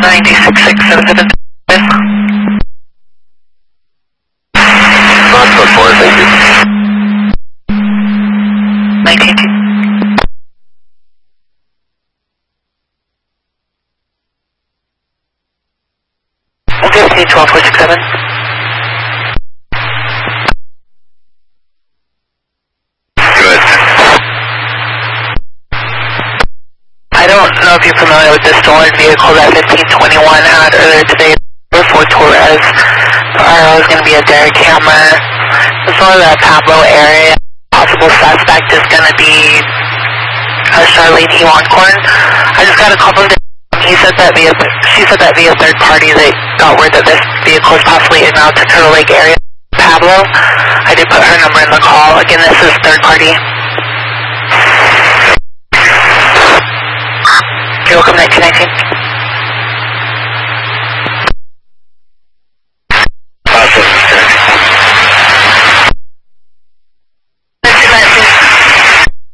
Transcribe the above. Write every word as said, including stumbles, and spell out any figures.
nine D six six seven seven. Not so far, thank you. nineteen two. fifteen twelve four six seven. Good. I don't know if you're familiar with the stolen vehicle that fifteen twenty-one had earlier today before Torres. The R O is going to be a Derek Hammer. It's one of the Pablo area. Possible suspect is going to be uh, Charlene Ewancorn. I just got a call from the He said that via, she said that via third party they got word that this vehicle is possibly in out to Turtle Lake area. Pablo, I did put her number in the call. Again, this is third party. You're welcome, nineteen nineteen.